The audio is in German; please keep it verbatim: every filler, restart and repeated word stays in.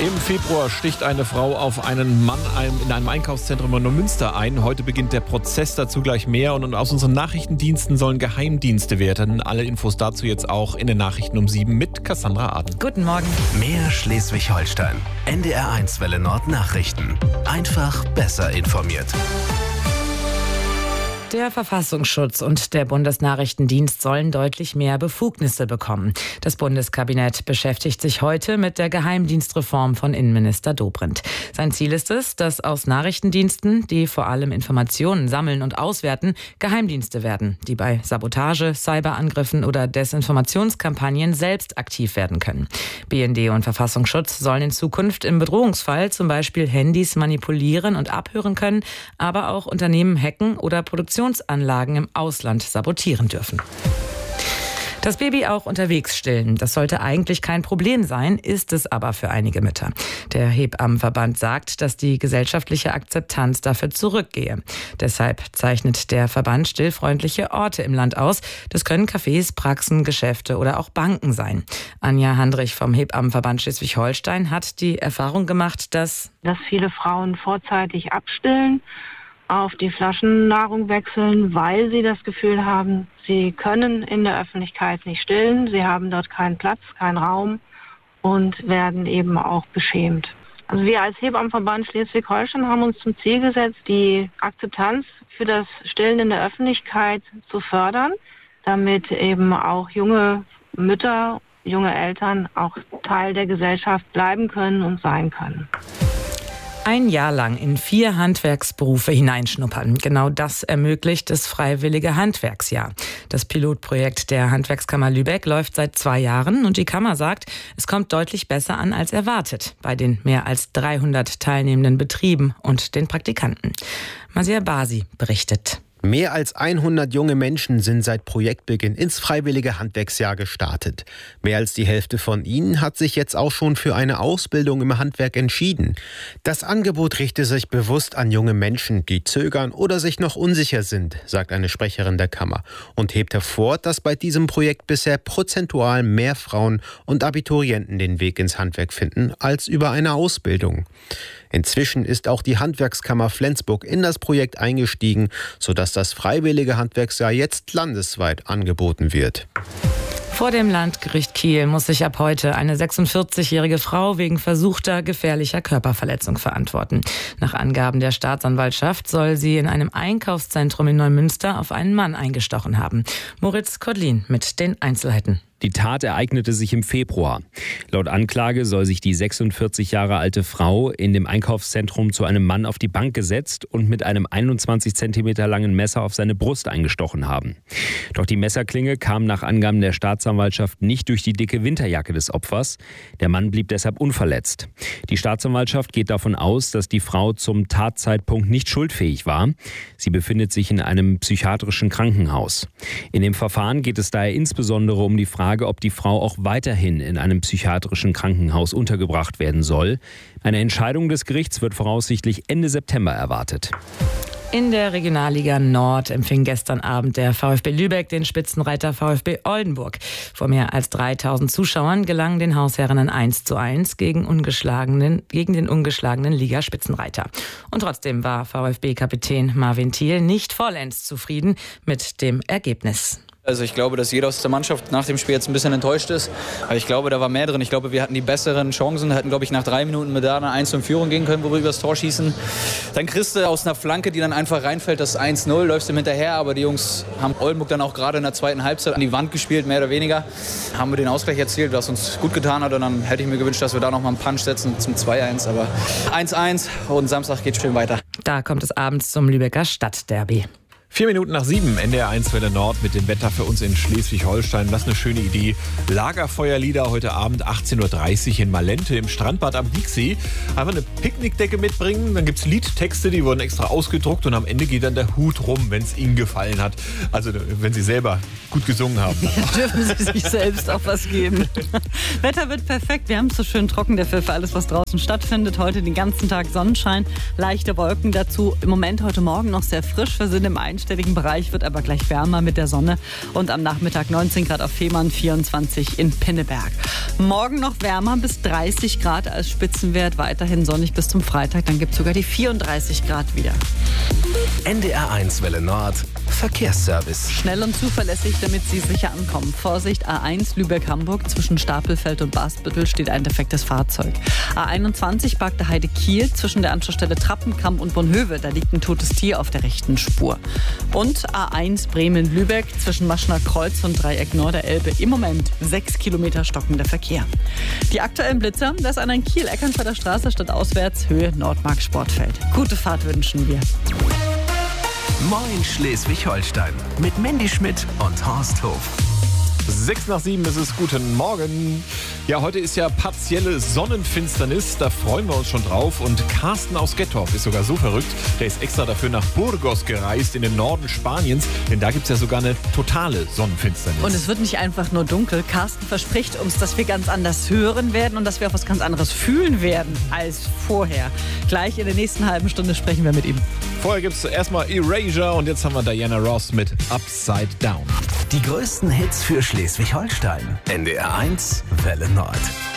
Im Februar sticht eine Frau auf einen Mann in einem Einkaufszentrum in Neumünster ein. Heute beginnt der Prozess, dazu gleich mehr. Und aus unseren Nachrichtendiensten sollen Geheimdienste werden. Alle Infos dazu jetzt auch in den Nachrichten um sieben mit Cassandra Aden. Guten Morgen. Mehr Schleswig-Holstein. N D R eins Welle Nord Nachrichten. Einfach besser informiert. Der Verfassungsschutz und der Bundesnachrichtendienst sollen deutlich mehr Befugnisse bekommen. Das Bundeskabinett beschäftigt sich heute mit der Geheimdienstreform von Innenminister Dobrindt. Sein Ziel ist es, dass aus Nachrichtendiensten, die vor allem Informationen sammeln und auswerten, Geheimdienste werden, die bei Sabotage, Cyberangriffen oder Desinformationskampagnen selbst aktiv werden können. B N D und Verfassungsschutz sollen in Zukunft im Bedrohungsfall zum Beispiel Handys manipulieren und abhören können, aber auch Unternehmen hacken oder Produktionsanlagen im Ausland sabotieren dürfen. Das Baby auch unterwegs stillen, das sollte eigentlich kein Problem sein, ist es aber für einige Mütter. Der Hebammenverband sagt, dass die gesellschaftliche Akzeptanz dafür zurückgehe. Deshalb zeichnet der Verband stillfreundliche Orte im Land aus. Das können Cafés, Praxen, Geschäfte oder auch Banken sein. Anja Handrich vom Hebammenverband Schleswig-Holstein hat die Erfahrung gemacht, dass, dass viele Frauen vorzeitig abstillen, auf die Flaschennahrung wechseln, weil sie das Gefühl haben, sie können in der Öffentlichkeit nicht stillen, sie haben dort keinen Platz, keinen Raum und werden eben auch beschämt. Also wir als Hebammenverband Schleswig-Holstein haben uns zum Ziel gesetzt, die Akzeptanz für das Stillen in der Öffentlichkeit zu fördern, damit eben auch junge Mütter, junge Eltern auch Teil der Gesellschaft bleiben können und sein können. Ein Jahr lang in vier Handwerksberufe hineinschnuppern. Genau das ermöglicht das Freiwillige Handwerksjahr. Das Pilotprojekt der Handwerkskammer Lübeck läuft seit zwei Jahren und die Kammer sagt, es kommt deutlich besser an als erwartet bei den mehr als dreihundert teilnehmenden Betrieben und den Praktikanten. Masia Basi berichtet. Mehr als hundert junge Menschen sind seit Projektbeginn ins Freiwillige Handwerksjahr gestartet. Mehr als die Hälfte von ihnen hat sich jetzt auch schon für eine Ausbildung im Handwerk entschieden. Das Angebot richtet sich bewusst an junge Menschen, die zögern oder sich noch unsicher sind, sagt eine Sprecherin der Kammer und hebt hervor, dass bei diesem Projekt bisher prozentual mehr Frauen und Abiturienten den Weg ins Handwerk finden als über eine Ausbildung. Inzwischen ist auch die Handwerkskammer Flensburg in das Projekt eingestiegen, sodass das Freiwillige Handwerksjahr jetzt landesweit angeboten wird. Vor dem Landgericht Kiel muss sich ab heute eine sechsundvierzigjährige Frau wegen versuchter gefährlicher Körperverletzung verantworten. Nach Angaben der Staatsanwaltschaft soll sie in einem Einkaufszentrum in Neumünster auf einen Mann eingestochen haben. Moritz Kodlin mit den Einzelheiten. Die Tat ereignete sich im Februar. Laut Anklage soll sich die sechsundvierzig Jahre alte Frau in dem Einkaufszentrum zu einem Mann auf die Bank gesetzt und mit einem einundzwanzig Zentimeter langen Messer auf seine Brust eingestochen haben. Doch die Messerklinge kam nach Angaben der Staatsanwaltschaft nicht durch die dicke Winterjacke des Opfers. Der Mann blieb deshalb unverletzt. Die Staatsanwaltschaft geht davon aus, dass die Frau zum Tatzeitpunkt nicht schuldfähig war. Sie befindet sich in einem psychiatrischen Krankenhaus. In dem Verfahren geht es daher insbesondere um die Frage, ob die Frau auch weiterhin in einem psychiatrischen Krankenhaus untergebracht werden soll. Eine Entscheidung des Gerichts wird voraussichtlich Ende September erwartet. In der Regionalliga Nord empfing gestern Abend der VfB Lübeck den Spitzenreiter VfB Oldenburg. Vor mehr als dreitausend Zuschauern gelang den Hausherren ein eins zu eins gegen, ungeschlagenen, gegen den ungeschlagenen Ligaspitzenreiter. Und trotzdem war VfB-Kapitän Marvin Thiel nicht vollends zufrieden mit dem Ergebnis. Also ich glaube, dass jeder aus der Mannschaft nach dem Spiel jetzt ein bisschen enttäuscht ist. Aber ich glaube, da war mehr drin. Ich glaube, wir hatten die besseren Chancen. Wir hätten, glaube ich, nach drei Minuten mit da eine eins zu null Führung gehen können, wo wir übers Tor schießen. Dann kriegst du aus einer Flanke, die dann einfach reinfällt, das eins null, läufst ihm hinterher. Aber die Jungs haben Oldenburg dann auch gerade in der zweiten Halbzeit an die Wand gespielt, mehr oder weniger. Haben wir den Ausgleich erzielt, was uns gut getan hat. Und dann hätte ich mir gewünscht, dass wir da noch mal einen Punch setzen zum zwei eins. Aber eins eins und Samstag geht schön weiter. Da kommt es abends zum Lübecker Stadtderby. Vier Minuten nach sieben, N D R eins Welle Nord mit dem Wetter für uns in Schleswig-Holstein. Das ist eine schöne Idee. Lagerfeuerlieder heute Abend achtzehn Uhr dreißig in Malente im Strandbad am Dieksee. Einfach eine Picknickdecke mitbringen. Dann gibt es Liedtexte, die wurden extra ausgedruckt und am Ende geht dann der Hut rum, wenn es Ihnen gefallen hat. Also wenn Sie selber gut gesungen haben. Ja, dürfen Sie sich selbst auch was geben. Wetter wird perfekt. Wir haben es so schön trocken dafür für alles, was draußen stattfindet. Heute den ganzen Tag Sonnenschein, leichte Wolken dazu. Im Moment heute Morgen noch sehr frisch. Wir sind im einstelligen Bereich, wird aber gleich wärmer mit der Sonne. Und am Nachmittag neunzehn Grad auf Fehmarn, vierundzwanzig in Pinneberg. Morgen noch wärmer, bis dreißig Grad als Spitzenwert. Weiterhin sonnig bis zum Freitag. Dann gibt es sogar die vierunddreißig Grad wieder. N D R eins Welle Nord, Verkehrsservice. Schnell und zuverlässig, damit Sie sicher ankommen. Vorsicht, A eins Lübeck-Hamburg, zwischen Stapelfeld und Bastbüttel steht ein defektes Fahrzeug. A einundzwanzig Bagde Heide-Kiel, zwischen der Anschlussstelle Trappenkamp und Bonhöve, da liegt ein totes Tier auf der rechten Spur. Und A eins Bremen-Lübeck, zwischen Maschner Kreuz und Dreieck Norderelbe, im Moment sechs Kilometer stockender Verkehr. Die aktuellen Blitzer, das an ein Kiel, Eckernförder Straße, statt auswärts, Höhe Nordmark Sportfeld. Gute Fahrt wünschen wir. Moin Schleswig-Holstein mit Mandy Schmidt und Horst Hof. Sechs nach sieben ist es. Guten Morgen. Ja, heute ist ja partielle Sonnenfinsternis. Da freuen wir uns schon drauf. Und Carsten aus Gettorf ist sogar so verrückt. Der ist extra dafür nach Burgos gereist, in den Norden Spaniens. Denn da gibt es ja sogar eine totale Sonnenfinsternis. Und es wird nicht einfach nur dunkel. Carsten verspricht uns, dass wir ganz anders hören werden und dass wir auch was ganz anderes fühlen werden als vorher. Gleich in der nächsten halben Stunde sprechen wir mit ihm. Vorher gibt es erstmal Erasure und jetzt haben wir Diana Ross mit Upside Down. Die größten Hits für Schleswig-Holstein. N D R eins Welle Nord.